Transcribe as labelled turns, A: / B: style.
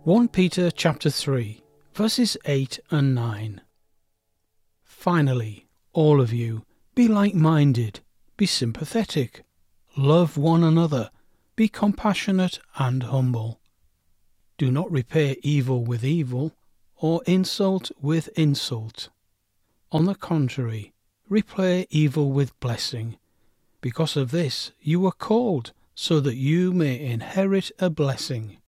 A: 1 Peter chapter 3, verses 8 and 9. Finally, all of you, be like-minded, be sympathetic, love one another, be compassionate and humble. Do not repay evil with evil, or insult with insult. On the contrary, repay evil with blessing. Because of this you were called, so that you may inherit a blessing.